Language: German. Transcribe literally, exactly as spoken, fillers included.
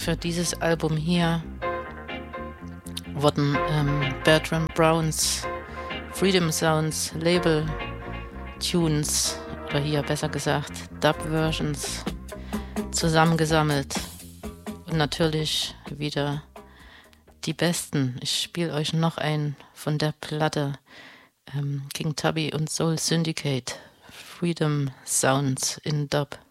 für dieses Album hier wurden ähm, Bertram Browns Freedom Sounds Label Tunes, oder hier besser gesagt Dub-Versions, zusammengesammelt. Und natürlich wieder die besten. Ich spiele euch noch einen von der Platte. Ähm, King Tubby und Soul Syndicate. Freedom Sounds in Dub.